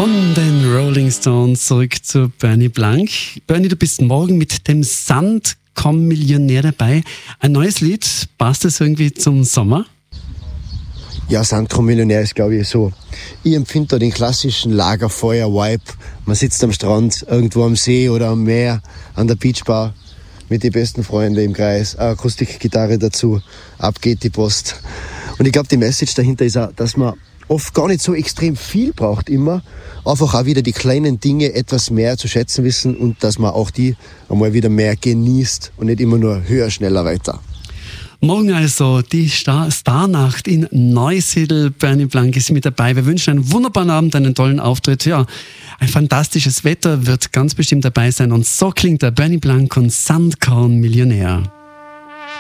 Von den Rolling Stones zurück zu Bernie Blank. Bernie, du bist morgen mit dem Sandkorn-Millionär dabei. Ein neues Lied, passt das irgendwie zum Sommer? Ja, Sandkorn-Millionär ist, glaube ich, so. Ich empfinde da den klassischen Lagerfeuer-Vibe. Man sitzt am Strand, irgendwo am See oder am Meer, an der Beachbar mit den besten Freunden im Kreis, eine Akustikgitarre dazu, ab geht die Post. Und ich glaube, die Message dahinter ist auch, dass man oft gar nicht so extrem viel braucht immer, einfach auch wieder die kleinen Dinge etwas mehr zu schätzen wissen und dass man auch die einmal wieder mehr genießt und nicht immer nur höher, schneller, weiter. Morgen also die Starnacht in Neusiedl. Bernie Blank ist mit dabei. Wir wünschen einen wunderbaren Abend, einen tollen Auftritt. Ja, ein fantastisches Wetter wird ganz bestimmt dabei sein. Und so klingt der Bernie Blank und Sandkorn-Millionär.